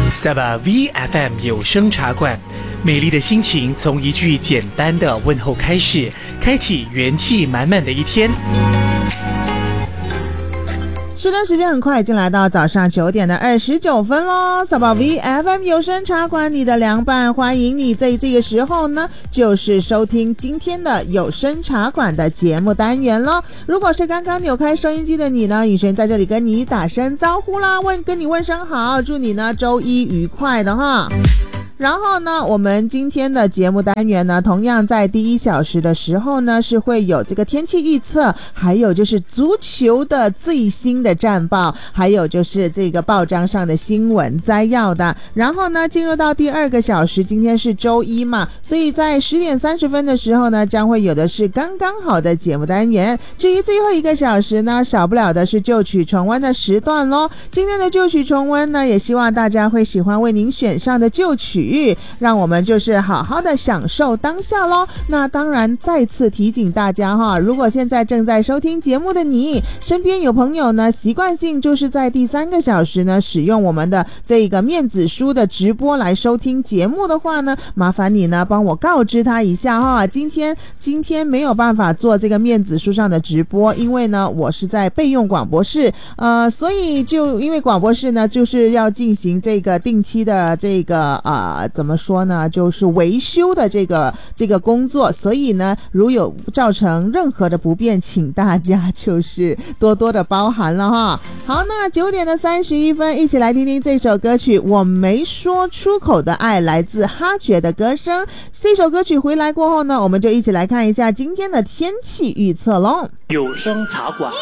萨巴 VFM 有声茶馆，美丽的心情从一句简单的问候开始，开启元气满满的一天。 是的，时间很快，已经来到早上9点的29分咯。萨巴 VFM 有声茶馆，你的凉拌，欢迎你在这个时候呢，就是收听今天的有声茶馆的节目单元咯。如果是刚刚扭开收音机的你呢，雨璇在这里跟你打声招呼啦，跟你问声好，祝你呢周一愉快的哈。然后呢，我们今天的节目单元呢，同样在第1小时的时候呢，是会有这个天气预测，还有就是足球的最新的战报，还有就是这个报章上的新闻摘要的。然后呢，进入到第2个小时，今天是周一嘛，所以在10点30分的时候呢，将会有的是刚刚好的节目单元。至于最后1个小时呢，少不了的是旧曲重温的时段咯。今天的旧曲重温呢，也希望大家会喜欢为您选上的旧曲，让我们就是好好的享受当下咯。那当然再次提醒大家哈，如果现在正在收听节目的你身边有朋友呢，习惯性就是在第3个小时呢使用我们的这个面子书的直播来收听节目的话呢，麻烦你呢帮我告知他一下哈，今天没有办法做这个面子书上的直播，因为呢我是在备用广播室，所以就因为广播室呢就是要进行这个定期的这个怎么说呢，就是维修的这个工作，所以呢如有造成任何的不便，请大家就是多多的包涵了哈。好，那9点的31分，一起来听听这首歌曲《我没说出口的爱》，来自哈爵的歌声。这首歌曲回来过后呢，我们就一起来看一下今天的天气预测咯。 有声茶馆。